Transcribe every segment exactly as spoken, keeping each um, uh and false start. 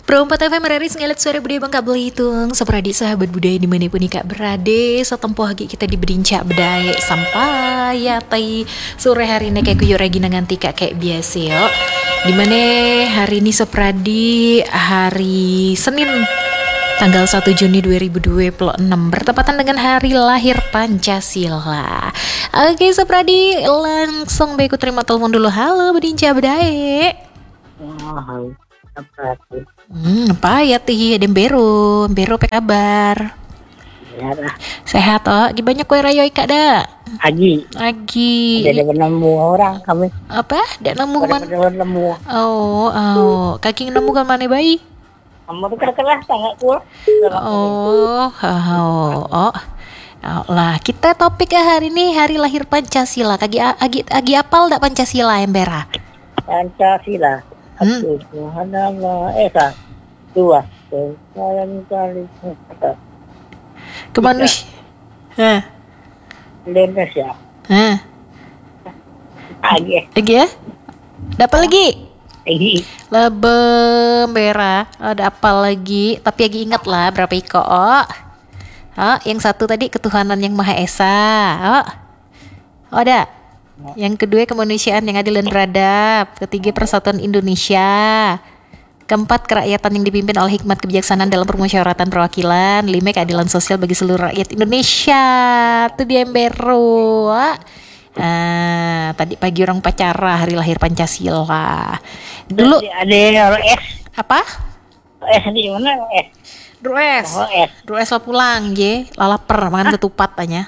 Perempat F M Raris ngelit suara budaya Bangka Belitung. Seperadi sahabat budaya dimanapun ika berade, setempoh lagi kita diberincak bedaya sampai ya tai sore hari ini kayak kuyur lagi nganti kak kayak biasa yo. Dimana hari ini seperadi hari Senin tanggal satu Juni dua ribu dua puluh enam bertepatan dengan hari lahir Pancasila. Oke seperadi langsung baikku terima telepon dulu. Halo berincak bedaya. Oh, hai. Apa sih? Hmm, apa ya tih ada Bero, Bero apa kabar? Ya lah. Sehat oh, lagi banyak kue rayo ika dah. Agi. Lagi. Ada nemu orang kami. Apa? Dak nemu Ada kemana? nemu. Oh, oh, kaki nemu kemana bayi? Kamu tuh keras sangat kuat. Oh, oh, oh. Oh, lah kita topik hari ini hari lahir Pancasila. Kaki agi agi apal dak Pancasila Embera? Pancasila. Hmm. Satu Tuhan Allah Esa. Dua. Sayang kali. Kemanusia. Hah. Indonesia. Hah. Agi. Lagi ya? Dapat lagi? Agi. Lebem Bera, ada apa lagi? Tapi lagi ingat lah berapa iko. Oh. Oh, yang satu tadi ketuhanan yang Maha Esa. Oh. Oh, ada. Yang kedua kemanusiaan yang adil dan beradab. Ketiga persatuan Indonesia. Keempat kerakyatan yang dipimpin oleh hikmat kebijaksanaan dalam permusyawaratan perwakilan. Lima keadilan sosial bagi seluruh rakyat Indonesia. Itu dia Embero. Ah, tadi pagi orang pacara hari lahir Pancasila. Dulu ada S. apa? S di mana S? Drues. Oh, S. Drues lah pulang, je. Lalaper makan ketupat tanya.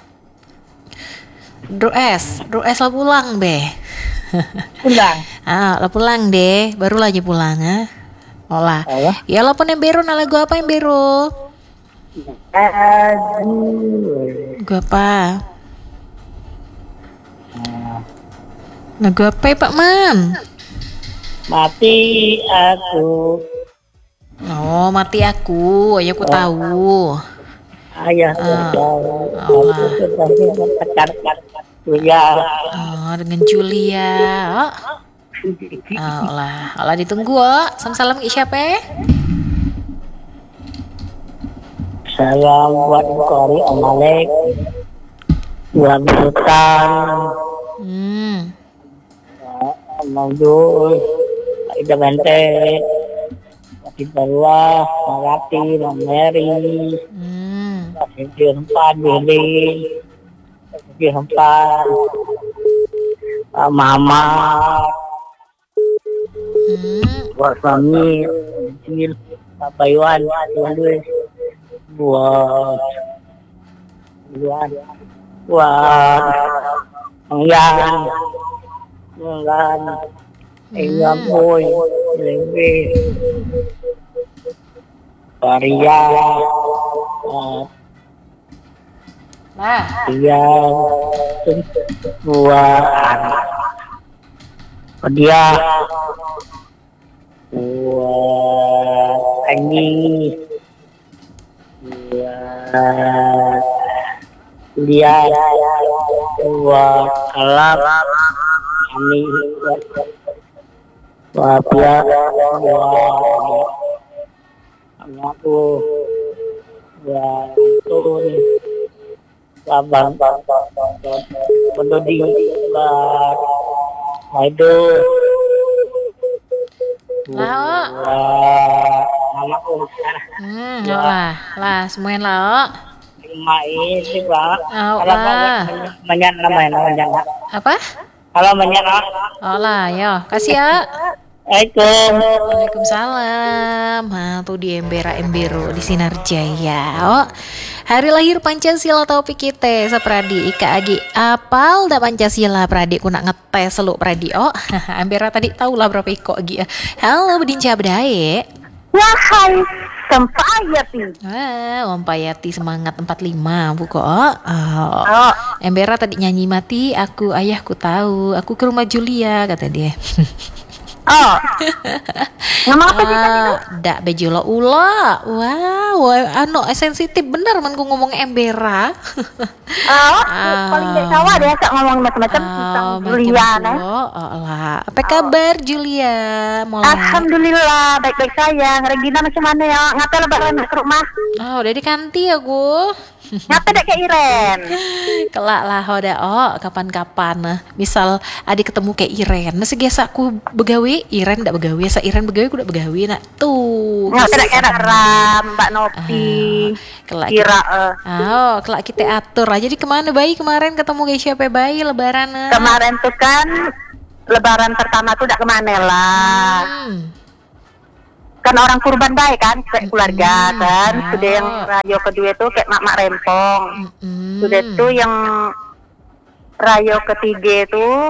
Drues, Drues lah pulang be. Pulang. Ah, lah pulang deh, baru aja pulang ah. Olah. Allah. Ya lah pun yang Bero, nah lagu apa yang Bero? Aduh. Lagu apa? Lagu apa ya Pak Man? Mati aku. Oh, mati aku, ayo aku tahu. Ayah Ah, tahu. Allah. Pacar ya. Oh, dengan Julia. Oh. Oh, lah, Allah ditunggu oh. Salam-salam ke siapa? Salam buat Kori Om Alek. Buat Sultan. Hmm. Om Abdul. Ida Bente. Masih Barwa. Marati. Om Mary. Hmm. Masih Dirempat. Billy. Masih Dirempat. Mama. Hmm. Buat suami. Cil. Bapak Iwan. Iwan Luis. Buat. Buat. Buat. Enggan. Enggan. Enggan boy. Lengge. Varia. Nah, Dia. Buat. Dia. Buat. Ani. Buat. Dia. Buat. Kalap. Ani. Buat dia. Buat. Anakku. Buat. Turun. Sabang. Pendodi. Buat. Aduh. lah, Buat. Anakku. hmm, lah, lah, semuanya lah, oh. Lima ini Pak. Oh, Kalau lah. menyan namanya menyan. Apa? Kalau menyan ah. Oh lah, yo, kasih ya. Assalamualaikum. Waalaikumsalam. Ha, tuh di Embera Embero di Sinar Jaya. Oh, hari lahir Pancasila topik kita sepradi Ika Agi apal dah Pancasila pradi ku nak ngetes lu pradi. Oh, Embera tadi tahu lah berapa iko Agi. Halo bedinca bedaye. Wahai Sempayati. Wah, Om Payati semangat empat puluh lima buku. Oh, oh. Oh, Embera tadi nyanyi mati aku ayahku tahu. Aku ke rumah Julia kata dia. Oh. Ngomong apa sih tadi tuh? Ah, dak bejula ula. Wow, anu sensitif bener man ku ngomong embera. Oh, Ah. paling gak sawah deh sak ngomong macam-macam tentang Oh, Julia nah. oh, lah. Apa kabar Julia? Mulai. Alhamdulillah, baik-baik sayang. Regina macam mana ya? Ngapa lebaran ke rumah? Oh, udah di kanti ya gue. Ngapa dek ke Iren? Kelak lah udah oh kapan-kapan nah. Misal adik ketemu kayak Iren, nah segesa aku begawe, Iren ndak begawe, sa Iren begawe aku ndak begawe nak tuh. Ngapa dek kira ram, Mbak Nopi. Kelak Kira kita, eh. oh, kelak kita atur aja. Jadi kemana bayi kemarin ketemu kayak siapa bayi lebaran? nah? Kemarin tuh kan lebaran pertama tuh udah kemana lah. Hmm. Kan orang kurban baik kan kayak keluarga Hmm, kan. oh. Sudah yang rayo kedua tuh kayak mak-mak rempong. Hmm. Sudah tuh yang rayo ketiga tuh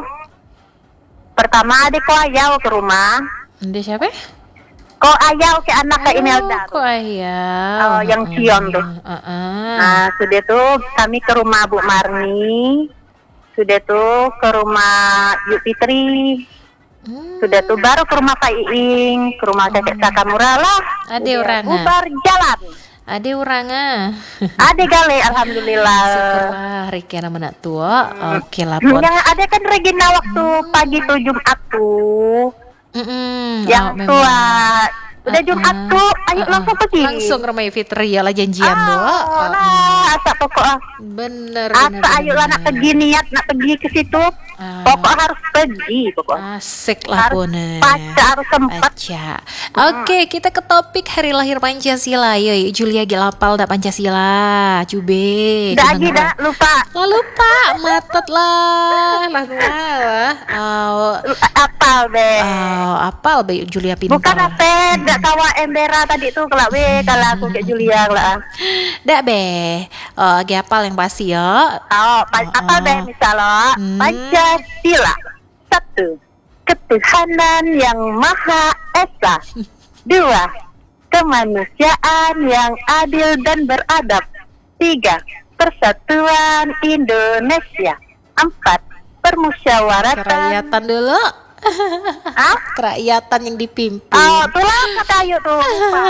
pertama adik ko ayau ke rumah. Dia siapa? Ko ayau ke anak ke Imelda. Oh, kok ayah. Oh, yang Cion tuh. Uh, uh. Nah, sudah tuh kami ke rumah Bu Marni. Sudah tuh ke rumah Yu Fitri. Hmm. Sudah tuh baru ke rumah Pak Iing, ke rumah kakek Sakamura lah. Ade Udah orang, ah. bubar jalan. Ade orang ah. Ade gale, alhamdulillah. Syukurlah Rikena menak tua. Oke lah pon. Yang ada kan Regina waktu pagi tuh Jumat tuh. Mm-mm. Yang Oh, memang. tua. Udah Jumat Uh-uh. tuh, ayo Uh-uh. langsung pergi. Langsung ke rumah Fitri ya lah janjian Ah, doa. nah, asa pokok Bener. asa bener, ayo lah nak bener. pergi niat nak pergi ke situ. Ah. Pokok harus pergi pokok. Asik lah Harus pon. paca harus sempat. Aja. Oke, kita ke topik hari lahir Pancasila. Yo, yuk, Julia Gilapal dak Pancasila. Cube. Dah lagi dah lupa. Lah lupa, matet lah. Lah lah. Oh, Apal be. oh, apal be Julia pintar. Bukan apa, dak tawa embera tadi tuh kelak be kalau aku kayak Julia kelak. Dak be. Oh, ge apal yang pasti ya. Oh, pa- apa be misalnya Hmm. Pancasila satu ketuhanan yang maha esa, dua kemanusiaan yang adil dan beradab, tiga persatuan Indonesia, empat permusyawaratan. Kerakyatan dulu. Ah? Kerakyatan yang dipimpin. Oh, tulah kata ayo tuh. lupa.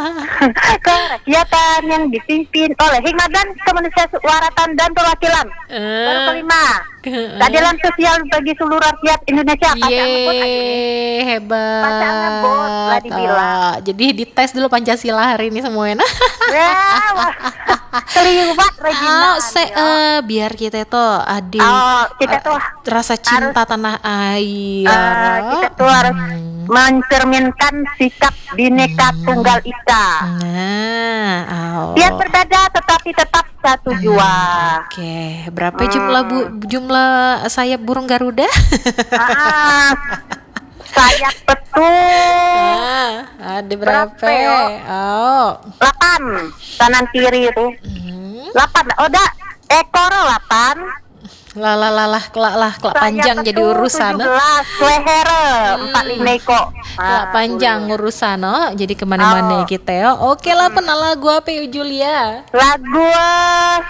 Kerakyatan yang dipimpin oleh hikmat dan kemanusiaan dan perwakilan. Baru Eh. kelima, keadilan sosial bagi seluruh rakyat Indonesia. Pakai ngebut aja nih. Yeay, hebat. Baca ngebut, lah dibilang. Oh, jadi dites dulu Pancasila hari ini semuanya. Wah, wah. Keliwat Regina. Oh, se eh, biar kita tuh adil. Oh, kita tuh eh, rasa cinta tanah air. eh, kita tuh harus Hmm. mencerminkan sikap bineka tunggal ika. Nah, oh. Biar berbeda tetapi tetap satu jua. Oke, berapa jumlah bu jumlah sayap burung Garuda? Ah, sayap betul. Ah, ada berapa? Berapa, yo? Oh. Delapan kanan kiri itu. Hmm. Delapan. Oh, dah ekor delapan. Lah lah lah lah kelak lah kelak Sayap panjang jadi betul, urusan. tujuh belas leher empat lima ekor. Kelak Ah, panjang urusan oh. Jadi kemana-mana Oh. kita ya. Oke lah pernah lagu apa yuk Julia? Lagu eh,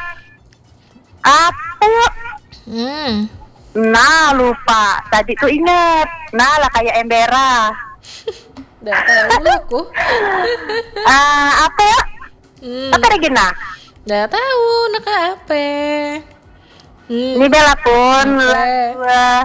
apa yuk? Hmm. Nah lupa. Tadi tuh inget. Nah lah kayak embera. Udah tahu aku. Ah, apa ya? Hmm. Apa Regina? Udah tahu nak apa? Hmm. Ini Bella pun Oke. lagu eh,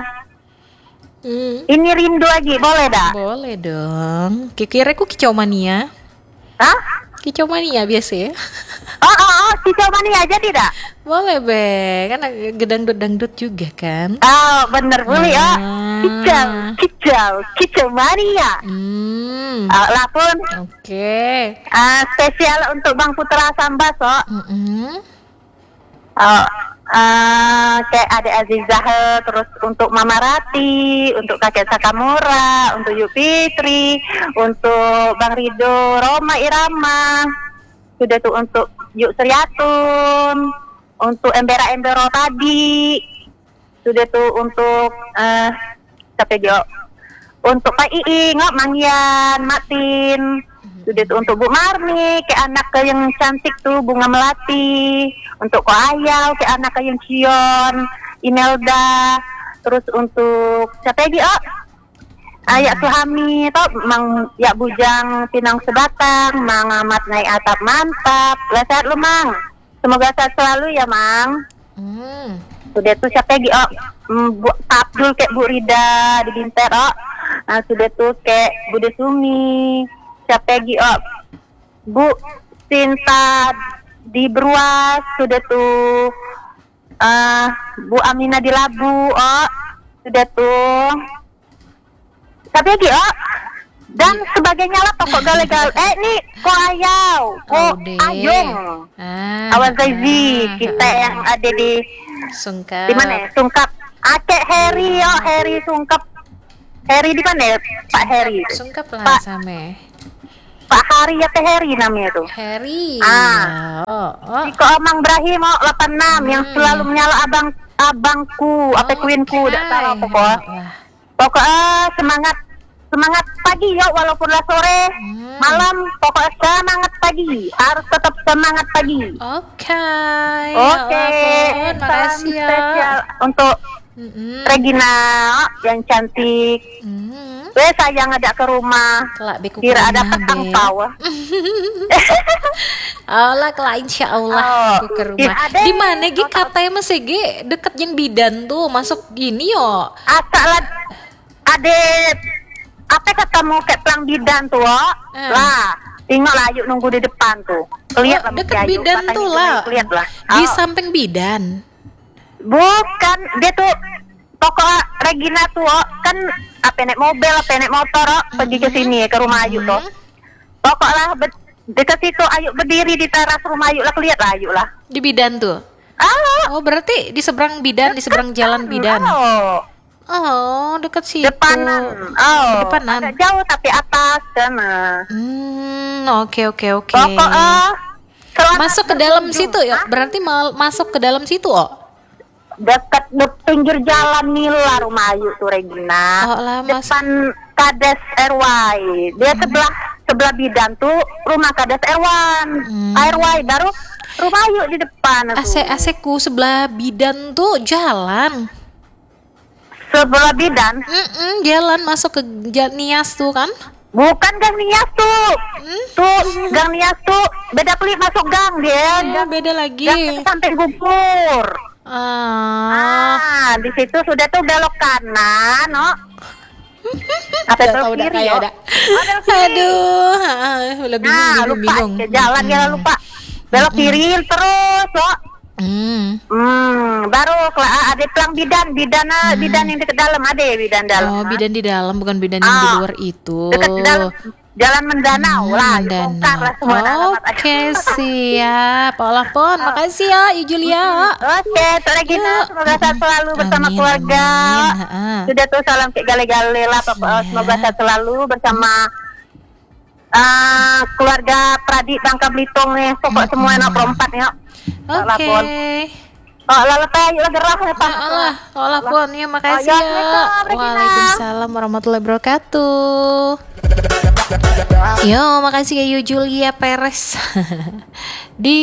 Hmm. ini rindu lagi boleh dah? Boleh dong. Kira ku kicau mania. Hah? Kicau mania biasa ya. Oh oh oh, kicau mania aja tidak? Boleh be, kan gedangdut dangdut juga kan. Oh bener boleh ya. Ah. Kicau, kicau, kicau mania. Hmm. Ah, lah pun Oke. ah, spesial untuk Bang Putra Sambaso. Mm-mm. Oh, ah, kayak Ade Azizah, terus untuk Mama Rati, untuk kakek Sakamura, untuk Yu Fitri, untuk Bang Rido, Roma Irama, sudah tuh untuk Yuk Sriatun, untuk Embera Embero tadi, sudah tuh untuk eh siapa dia? Untuk Pak Iing, oh, Mangyan, Matin, sudah tuh untuk Bu Marni, ke anak ke yang cantik tuh Bunga Melati, untuk Ko Ayau, ke anak ke yang Cion, Imelda, terus untuk siapa lagi? Oh, Ayak suami tau mang ya bujang pinang sebatang, mang amat naik atap mantap. Lah sehat lu mang. Semoga sehat selalu ya mang. Hmm. Sudah tuh siapa lagi oh mm, Bu Pak Abdul kayak Bu Rida di Binter oh. Nah, sudah tuh kayak Bu Desumi. Siapa lagi oh Bu Sinta di Bruas. Sudah tuh uh, Bu Amina di Labu oh. Sudah tuh tapi lagi oh dan sebagainya lah pokok gagal eh nih ko ayau ko deh. ayung Ah, awan Zaizi ah, kita ah. yang ada di Sungkap. di mana ya? Sungkap Aceh Heri oh Heri Sungkap Heri di mana ya Pak Heri Sungkap lah Pak sama Pak Hari ya Teh Heri namanya tuh Harry. Ah. Oh, oh. Iko Omang Ibrahim oh delapan puluh enam yang Hmm. selalu menyala abang abangku apa queenku Oke. tidak salah pokok Wah. pokoknya semangat semangat pagi ya walaupun lah sore Hmm. malam pokoknya semangat pagi harus tetap semangat pagi Oke. oke Ya ampun, salam makasih ya. spesial untuk Mm-mm. Regina yang cantik Mm. weh sayang ngajak ke rumah Kelak beku kira ada rumah, petang Be. tahu Allah kelak insya Allah Oh, aku ke rumah. kira ada. Di mana gi katanya masih gi deket yang bidan tuh masuk gini yo. asal ada apa katamu kayak pelang bidan tuh oh? Hmm. Lah tinggal lah yuk nunggu di depan tuh lihat Oh, deket bidan tuh lah. lihat lah Di Oh. samping bidan. Bukan, dia tuh pokok Regina tuh oh, kan apa naik mobil, apa naik motor oh, pergi ke sini ke rumah Ayu tuh. Pokoklah be- dekat situ Ayu berdiri di teras rumah Ayu lah lihat lah Ayu lah. Di bidan tuh. Ah, Oh berarti di seberang bidan, di seberang jalan bidan. Oh, Oh deket situ. depanan. Oh, Depanan. agak jauh tapi atas sana. Hmm, oke oke oke. Pokok oh, selamat Masuk ke dalam berkunjung. situ ya. Berarti mal masuk ke dalam situ oh. Dekat di pinggir jalan Nila rumah Ayu tuh Regina. Oh, lah, Mas. Depan Kades R Y. Dia sebelah sebelah bidan tuh rumah Kades R Y. Hmm. R Y baru rumah Ayu di depan A C A C ku sebelah bidan tuh jalan. Sebelah bidan. Mm-mm, jalan masuk ke ja- Nias tuh kan? Bukan Gang Nias tuh. Hmm? Tuh Gang Nias tuh beda pelik masuk gang dia. Eh, Gang, beda lagi. gang sampai gubur. Ah, Ah, di situ sudah tuh belok kanan, no. Apa udah belok tahu udah kiri, kayak oh? ada. Oh, belok kiri. Aduh, ah, udah bingung, Nah, bingung, lupa bingung. ke jalan ya lupa. Belok kiri terus, oh. Hmm. Hmm, baru kela- ah, ada pelang bidan, bidan ah, bidan yang dekat dalam ada bidan dalam. Oh, ah. bidan di dalam bukan bidan yang di Ah, luar itu. Dekat di dalam jalan Mendanau Hmm, lah, Mendanau. bongkar lah semua alamat. Oke, siap. Olah pon, makasih ya, Yu Julia. Oke, Tok Regina, Yuk. semoga sehat selalu bersama Amin, keluarga. amin. Ha-ha. Sudah tuh salam kayak gale-gale lah, pokoknya Siap. semoga sehat selalu bersama ah, keluarga Pradik Bangka Belitung nih, pokok semua anak perempat ya. Oke. Oh, lalu ayo lah gerah ya Pak. Ya Allah, olah pon, ya makasih Oh, ya, ya. Assalamualaikum, Regina. Waalaikumsalam warahmatullahi wabarakatuh. Yo, makasih ya Yu Julia Perez. Di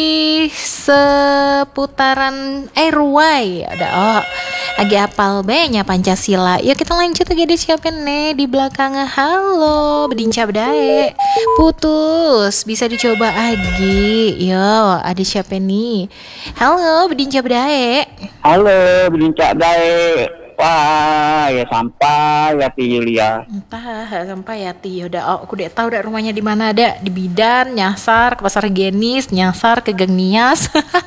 seputaran Airway ada oh lagi apal banyak Pancasila. Yuk kita lanjut lagi di siapa nih di belakang. Halo, bedinca bedae. Putus, bisa dicoba lagi. Yo, ada siapa nih? Halo, bedinca bedae. Halo, belincak baik. Wah, ya sampai ya Ti Yulia. Entah sampai ya Ti udah oh, aku udah tahu dah rumahnya di mana ada di bidan nyasar ke pasar Genis nyasar ke Gang Nias.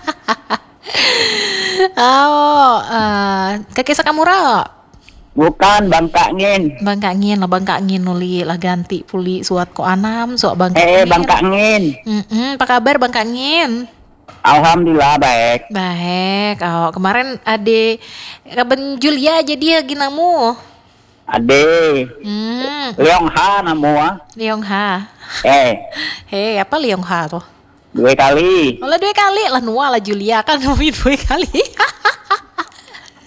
Oh, uh, kakek Sakamura. Bukan Bangka Ngin. Bangka Ngin lah Bangka Ngin nuli lah ganti puli suat ko anam suat Bangka Eh, Ngin. Bangka Ngin. Mm-mm, apa kabar Bangka Ngin? Alhamdulillah baik. Baik. Oh, kemarin ade kaben Julia jadi ya ginamu. Ade, Hmm, Leong Ha namua. Leong Ha. Eh, Hei, apa Leong Ha tuh? dua kali. Olah dua kali lah nua lah Julia kan ngomongin dua kali.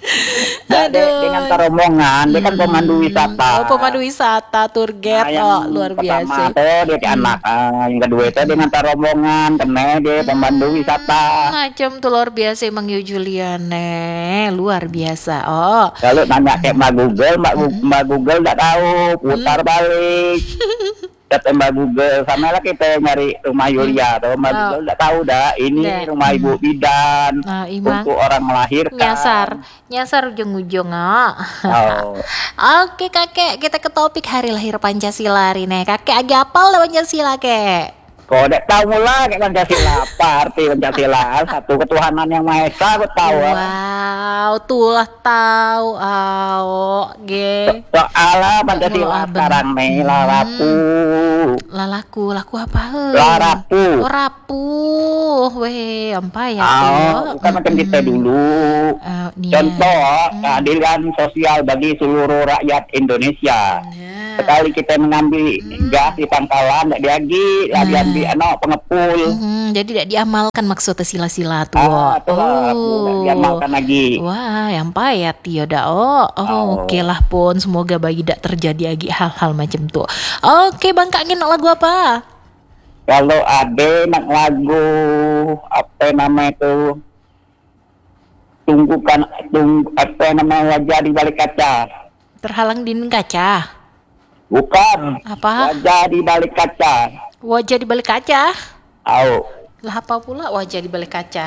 Nah, de- dengan rombongan, dia kan pemandu wisata. Oh, pemandu wisata, tour guide. Nah, Oh, luar pertama biasa. tuh dia ke anak, ah, yang kedua itu dengan rombongan, karena dia pemandu wisata. Macam tuh luar biasa emang Yu Juliane, luar biasa. Oh, Kalau nanya kayak Mbak Google, Mbak, Gu- Mbak Google nggak tahu, putar balik. Kata Mbak Google, sama lah kita nyari rumah Yulia, atau Mbak Oh. Google nggak tahu dah, ini Dah. rumah Ibu Bidan Nah, Imang. untuk orang melahirkan. nyasar, nyasar ujung-ujung. Oh. Oh. Oke kakek, kita ke topik hari lahir Pancasila hari ini. Kakek agak apal lah Pancasila kek. Kok udah tahu mula kayak Pancasila, apa arti Pancasila? Satu ketuhanan yang Maha Esa, aku tahu. Wow, tuh lah tahu. Aw, ge. Soalnya Pancasila Abang. sekarang nih larapu, Lalaku, laku apa he? larapu. Oh, rapuh. Weh, apa ya Oh, tuh? bukan macam kita dulu. Oh, nih. Contoh, keadilan sosial bagi seluruh rakyat Indonesia. Nah. Sekali kita mengambil gas di pangkalan, tidak diagi, tidak diambil ano, pengepul. Hmm, jadi tidak diamalkan maksudnya sila-sila tuh. Ah, itu lah, Oh. tidak diamalkan lagi. Wah, yang payah tio dah. Oh, oh, Oh. oke lah pun. Semoga bagi tidak terjadi lagi hal-hal macam tuh. Oke, Bang Kak Ngin, lagu apa? Kalau ada nak lagu apa nama itu, tunggukan tunggu apa nama wajah di balik kaca. Terhalang dinding kaca. Bukan. Apa? Wajah di balik kaca. Wajah di balik kaca. Tahu. Lah apa pula wajah di balik kaca?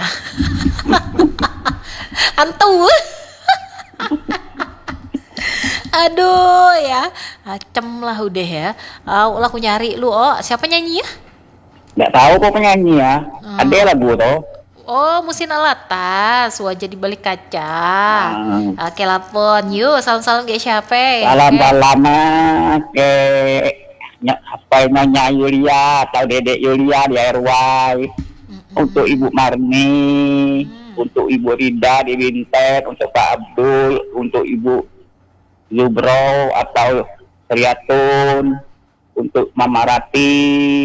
Antu. Aduh ya, acem lah udah ya. Oh, lah aku nyari lu. Oh, siapa nyanyi ya? Nggak tahu kok penyanyi ya. Ada lagu tuh. Oh, Musin Alatas, wajah di balik kaca. Hmm. Oke lapon, yuk salam-salam ke siapa? ya? Salam-salam ke ny- apa namanya Yulia atau Dedek Yulia di R Y. Untuk Ibu Marni, untuk Ibu Rida di Bintek, untuk Pak Abdul, untuk Ibu Zubro atau Sriatun, untuk Mama Rati,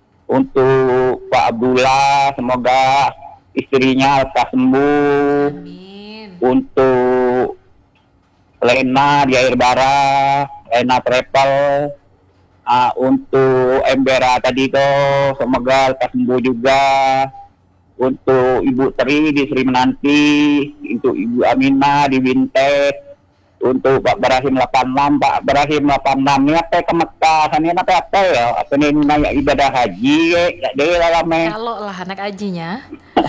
untuk Pak Abdullah, semoga istrinya lekas sembuh. Amin. Untuk Lena di Air Bara, Lena Travel, ah, untuk Embera tadi tuh, semoga lekas sembuh juga. Untuk Ibu Tri di Sri Menanti, untuk Ibu Aminah di Bintek, untuk Pak Ibrahim delapan puluh enam, Pak Ibrahim delapan puluh enam ini apa ke Mekah, sana apa apa ya, apa ini nanya ibadah haji, ya dia dalamnya. Kalau lah anak ajinya.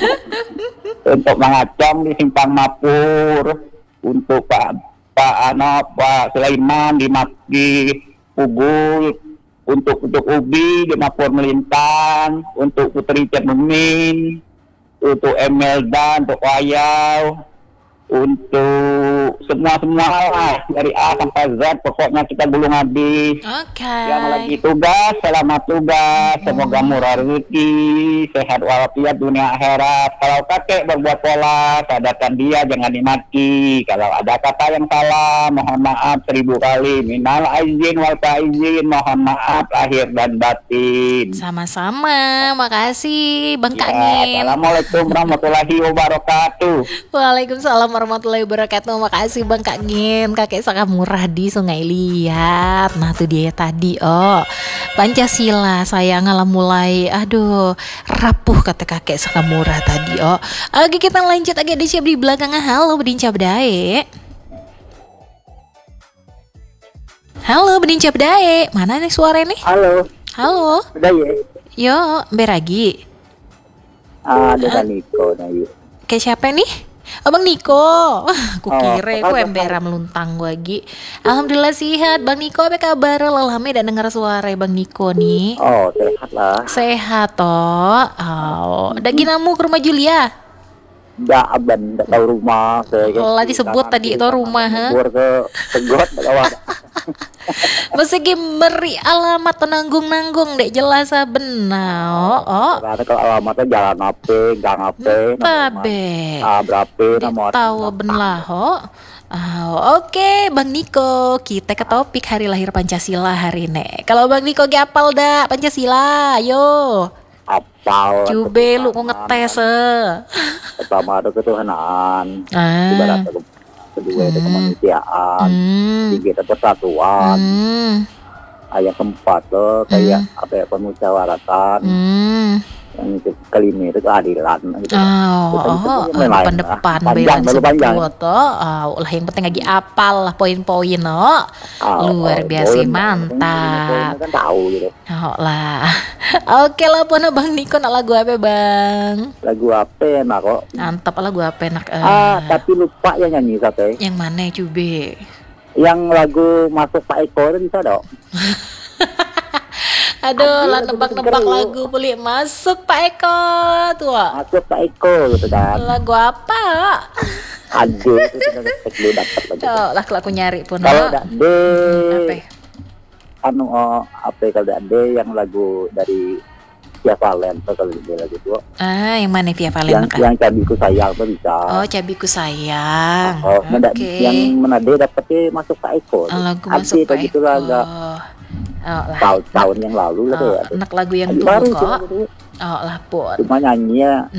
Untuk Mangacong di Simpang Mapur, untuk Pak Pak Ano Pak Sulaiman di Mak- di Pugul, untuk untuk Ubi di Mapur Melintang, untuk Putri Cermin, untuk Emelda, untuk Wayau, untuk semua-semua lah dari A sampai Z, pokoknya kita belum habis. Oke. Yang lagi tugas, selamat tugas, semoga murah rezeki, sehat walafiat dunia akhirat. Kalau kakek berbuat pola, sadarkan dia, jangan dimaki. Kalau ada kata yang salah, mohon maaf seribu kali. Minal aizin wal faizin, mohon maaf lahir dan batin. Sama-sama, makasih Bang Kak Ya, Ngin. Assalamualaikum warahmatullahi wabarakatuh. Waalaikumsalam warahmatullahi wabarakatuh. Makasih Bang Kak Ngin, kakek sangat murah di Sungai Liat. Nah tuh dia tadi, oh Pancasila saya ngalah mulai, aduh rapuh kata kakek sangat murah tadi. Oh, oke kita lanjut agak di siap di belakang. Halo Bedinca Bedae. Halo Bedinca Bedae, mana nih suara nih? Halo, Halo, udah ya? yo Beragi. Ah, ada Niko, nah yuk. Kayak siapa nih? Abang Niko. Aku Oh, kira apa aku kabar? embera meluntang lagi. Alhamdulillah sehat. Bang Niko apa kabar? Lelahme dan dengar suara Bang Niko nih. Oh, sehat lah. Sehat toh. Oh, udah ginamu ke rumah Julia. Enggak, aban, enggak tahu rumah. Saya Oh, lah disebut tadi itu rumah, ha? Keluar ke Tegot, enggak tahu. Meski beri alamat nanggung-nanggung dek jelas benar. Oh, oh. Karena kalau alamatnya jalan apa, gang apa, Babe. ah berapa, nomor. Tahu benar. Oh. Oh, oke Bang Niko, kita ke topik hari lahir Pancasila hari ini. Kalau Bang Niko ge apal dah Pancasila, yo. Apal. Cube lu mau ngetes eh. Pertama ada ketuhanan. Ah. Ibarat kedua itu Hmm. kemanusiaan, Hmm. tiga itu persatuan, Hmm. ah, yang keempat tuh kayak apa ya permusyawaratan, Hmm. yang itu kelima itu keadilan gitu. Oh, Itu- itu oh, yang lain lah. depan-depan Panjang, Bella terlalu panjang. disebut oh, oh, lah yang penting lagi apal lah poin-poin oh. Ah, Luar oh, biasa, poin, mantap. poin-poinnya kan tahu gitu. Oh lah. Oke lah pona Bang Niko nak lagu apa Bang? Lagu apa enak kok? Mantap lagu apa enak eh. Ah, tapi lupa yang nyanyi satu. Yang mana cube? Yang lagu masuk Pak Eko itu bisa dong. Aduh, Aduh, lah lagu nebak-nebak seger, lagu boleh masuk Pak Eko tuh. Masuk Pak Eko gitu kan. Lagu apa? Aduh, itu kita cek dulu dapat lagi. Oh, lah kalau aku nyari pun. Kalau oh. tidak de, Apa? anu oh, apa kalau tidak de yang lagu dari Via Valen tuh kalau dia lagu itu. Ah, yang mana Via Valen Yang kah? yang cabiku sayang tuh bisa. Oh, cabiku sayang. Oh, mendak- Oke. yang menade dapetnya masuk Pak Eko. Ah, lagu Abdi masuk Pak gitu Eko. lah agak Oh, lah. tahun-tahun yang lalu lah Oh, ya. enak lagu yang Lagi tunggu baru sih kok. lagu itu. Oh, lah pun. Cuma nyanyinya